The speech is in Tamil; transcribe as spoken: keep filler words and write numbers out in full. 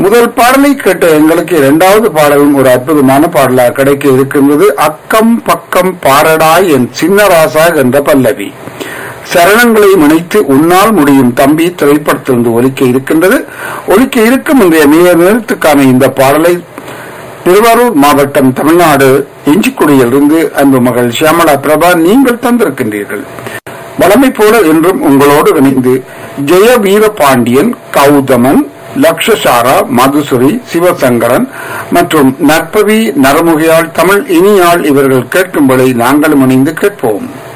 முதல் பாடலை கேட்ட எங்களுக்கு இரண்டாவது பாடலும் ஒரு அற்புதமான பாடலாக கிடைக்க இருக்கின்றது. அக்கம் பக்கம் பாரடாய் என் சின்னராசா என்ற பல்லவி. சரணங்களை இணைத்து உன்னால் முடியும் தம்பி திரைப்படத்திலிருந்து ஒலிக்க இருக்கின்றது. ஒலிக்க இருக்கும் இன்றைய நேரத்துக்கான இந்த பாடலை திருவாரூர் மாவட்டம் தமிழ்நாடு இஞ்சிக்குடியிலிருந்து அன்பு மகள் சியாமலா பிரபா நீங்கள் தந்திருக்கின்றீர்கள். வளமை போல என்றும் உங்களோடு இணைந்து ஜெய வீரபாண்டியன், கௌதமன், லக்ஷசாரா, மதுசுரி, சிவசங்கரன் மற்றும் நற்பவி, நரமுகையாள், தமிழ் இனியாள் இவர்கள் கேட்கும்படி நாங்களும் இணைந்து கேட்போம்.